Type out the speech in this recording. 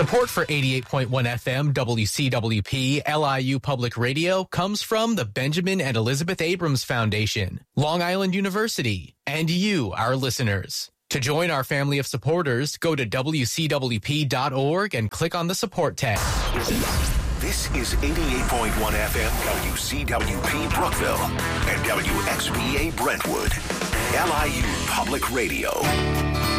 Support for 88.1 FM WCWP LIU Public Radio comes from the Benjamin and Elizabeth Abrams Foundation, Long Island University, and you, our listeners. To join our family of supporters, go to WCWP.org and click on the support tab. This is 88.1 FM WCWP Brookville and WXVA Brentwood, LIU Public Radio.